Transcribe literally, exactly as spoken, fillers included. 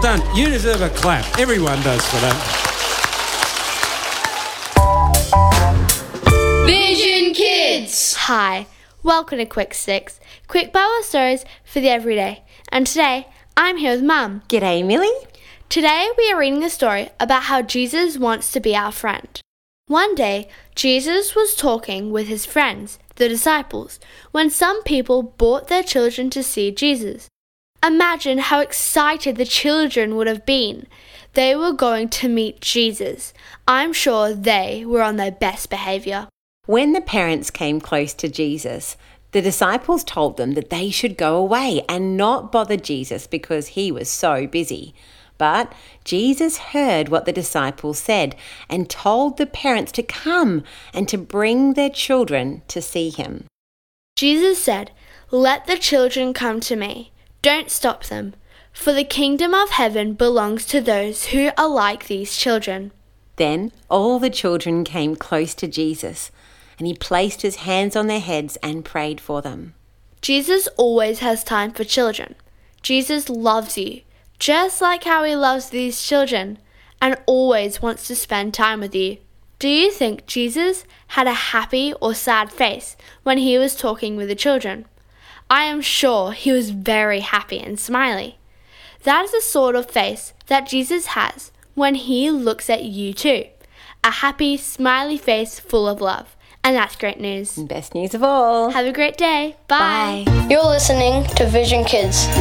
done. You deserve a clap. Everyone does for that. Vision Kids! Hi, welcome to Quick Sticks, quick Bible stories for the everyday. And today, I'm here with Mum. G'day, Millie. Today, we are reading a story about how Jesus wants to be our friend. One day, Jesus was talking with his friends, the disciples, when some people brought their children to see Jesus. Imagine how excited the children would have been. They were going to meet Jesus. I'm sure they were on their best behavior. When the parents came close to Jesus, the disciples told them that they should go away and not bother Jesus because he was so busy. But Jesus heard what the disciples said and told the parents to come and to bring their children to see him. Jesus said, "Let the children come to me. Don't stop them, for the kingdom of heaven belongs to those who are like these children." Then all the children came close to Jesus, and he placed his hands on their heads and prayed for them. Jesus always has time for children. Jesus loves you, just like how he loves these children, and always wants to spend time with you. Do you think Jesus had a happy or sad face when he was talking with the children? I am sure he was very happy and smiley. That is the sort of face that Jesus has when he looks at you too. A happy, smiley face full of love. And that's great news. Best news of all. Have a great day. Bye. Bye. You're listening to Vision Kids.